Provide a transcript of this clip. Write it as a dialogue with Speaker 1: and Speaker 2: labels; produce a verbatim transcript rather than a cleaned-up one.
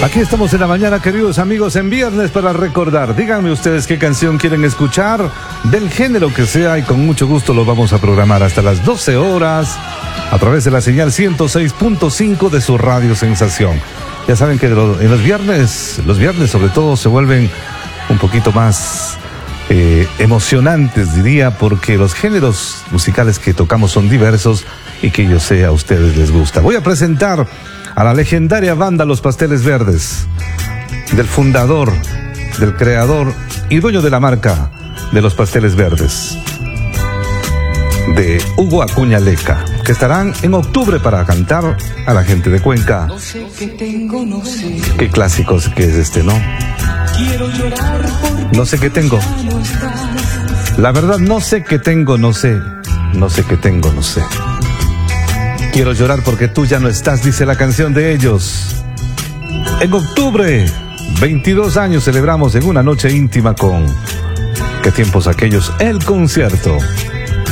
Speaker 1: Aquí estamos en la mañana, queridos amigos, en viernes para recordar. Díganme ustedes qué canción quieren escuchar, del género que sea, y con mucho gusto lo vamos a programar hasta las doce horas a través de la señal ciento seis punto cinco de su Radio Sensación. Ya saben que en los viernes, los viernes sobre todo, se vuelven un poquito más eh, emocionantes, diría, porque los géneros musicales que tocamos son diversos y que yo sé a ustedes les gusta. Voy a presentar a la legendaria banda Los Pasteles Verdes, del fundador, del creador y dueño de la marca de Los Pasteles Verdes, de Hugo Acuña Leca, que estarán en octubre para cantar a la gente de Cuenca.
Speaker 2: No sé qué tengo, no sé.
Speaker 1: Qué clásicos que es este, ¿no?
Speaker 2: Quiero llorar porque
Speaker 1: No sé qué tengo.
Speaker 2: ya no estás.
Speaker 1: La verdad, no sé qué tengo, no sé. No sé qué tengo, no sé. Quiero llorar porque tú ya no estás, dice la canción de ellos. En octubre, veintidós años celebramos en una noche íntima con... ¿Qué tiempos aquellos? El concierto.